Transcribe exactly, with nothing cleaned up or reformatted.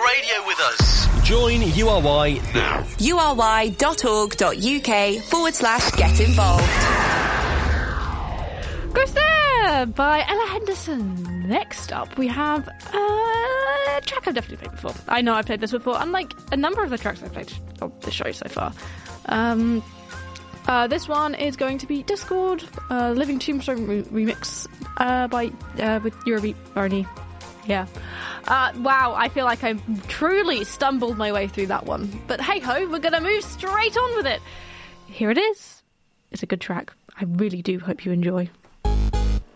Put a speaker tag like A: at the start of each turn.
A: radio with us. Join U R Y now.
B: ury.org.uk forward slash get involved.
C: Goes There by Ella Henderson. Next up, we have a track I've definitely played before. I know I've played this before, unlike a number of the tracks I've played on the show so far. Um, uh, this one is going to be Discord, uh, Living Tombstone re- remix uh, by uh, with Eurobeat Barney. Yeah. Uh, wow, I feel like I truly stumbled my way through that one. But hey ho, we're going to move straight on with it. Here it is. It's a good track. I really do hope you enjoy.